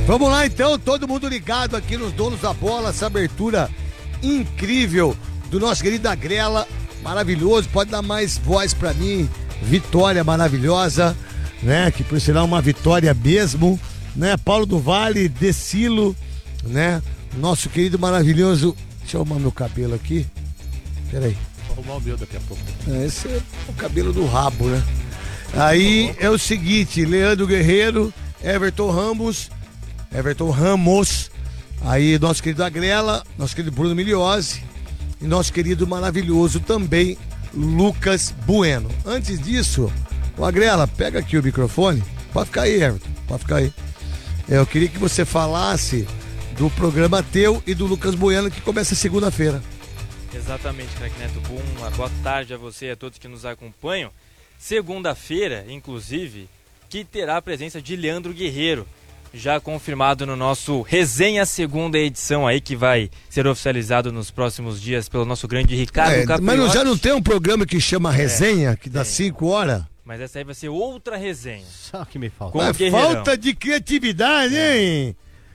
Vamos lá então, todo mundo ligado aqui nos Donos da Bola, essa abertura incrível do nosso querido Agrela, maravilhoso, pode dar mais voz pra mim, vitória maravilhosa, né, que por sinal uma vitória mesmo, né, Paulo do Vale, Decilo, né, nosso querido maravilhoso, deixa eu arrumar meu cabelo aqui, peraí. Vou arrumar o meu daqui a pouco. Esse é o cabelo do rabo, né? Aí é o seguinte, Leandro Guerreiro, Everton Ramos, aí nosso querido Agrela, nosso querido Bruno Miliose e nosso querido maravilhoso também Lucas Bueno. Antes disso, o Agrela, pega aqui o microfone, pode ficar aí, Everton, pode ficar aí. Eu queria que você falasse do programa teu e do Lucas Bueno que começa segunda-feira. Exatamente, Craque Neto. Uma boa tarde a você e a todos que nos acompanham. Segunda-feira, inclusive, que terá a presença de Leandro Guerreiro, já confirmado no nosso Resenha Segunda edição aí, que vai ser oficializado nos próximos dias pelo nosso grande Ricardo Capriotti. Mas já não tem um programa que chama Resenha, que dá 5 horas? Mas essa aí vai ser outra resenha. Só que me falta. Falta de criatividade, hein?